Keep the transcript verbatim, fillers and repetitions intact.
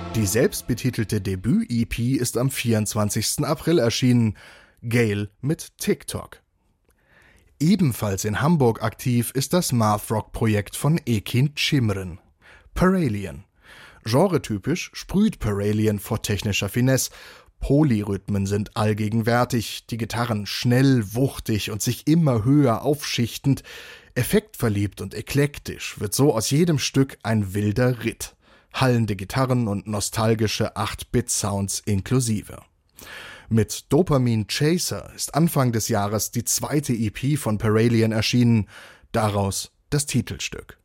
Die selbstbetitelte Debüt-E P ist am vierundzwanzigsten April erschienen. Gayle mit TikTok. Ebenfalls in Hamburg aktiv ist das Mathrock-Projekt von Ekin Cimren. Paralien. Genretypisch sprüht Paralien vor technischer Finesse. Polyrhythmen sind allgegenwärtig, die Gitarren schnell, wuchtig und sich immer höher aufschichtend. Effektverliebt und eklektisch wird so aus jedem Stück ein wilder Ritt. Hallende Gitarren und nostalgische acht-Bit-Sounds inklusive. Mit Dopamin Chaser ist Anfang des Jahres die zweite E P von Paralien erschienen, daraus das Titelstück.